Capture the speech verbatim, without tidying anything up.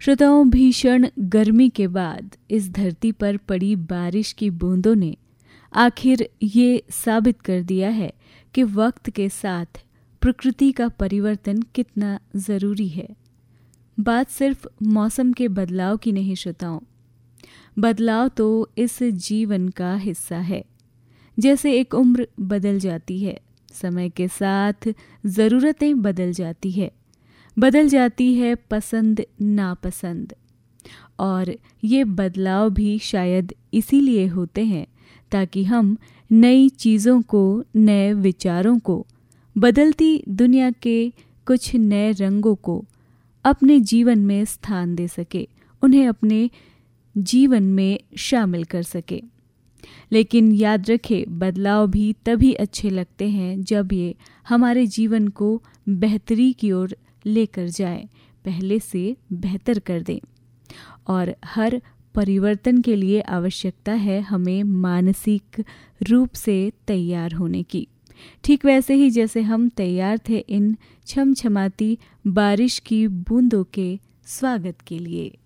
श्रोताओं, भीषण गर्मी के बाद इस धरती पर पड़ी बारिश की बूंदों ने आखिर ये साबित कर दिया है कि वक्त के साथ प्रकृति का परिवर्तन कितना ज़रूरी है। बात सिर्फ मौसम के बदलाव की नहीं श्रोताओं, बदलाव तो इस जीवन का हिस्सा है। जैसे एक उम्र बदल जाती है, समय के साथ ज़रूरतें बदल जाती है, बदल जाती है पसंद नापसंद। और ये बदलाव भी शायद इसीलिए होते हैं ताकि हम नई चीज़ों को, नए विचारों को, बदलती दुनिया के कुछ नए रंगों को अपने जीवन में स्थान दे सके, उन्हें अपने जीवन में शामिल कर सके। लेकिन याद रखें, बदलाव भी तभी अच्छे लगते हैं जब ये हमारे जीवन को बेहतरी की ओर लेकर जाएं, पहले से बेहतर कर दें। और हर परिवर्तन के लिए आवश्यकता है हमें मानसिक रूप से तैयार होने की। ठीक वैसे ही जैसे हम तैयार थे इन छमछमाती बारिश की बूंदों के स्वागत के लिए।